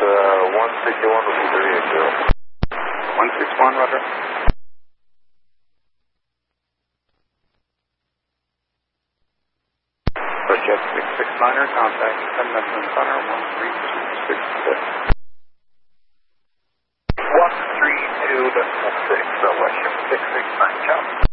161 will be 380. 161, roger. Jet 669er, contact 10 Metron Center, 13266. 132.6, West Ship 669, Chow.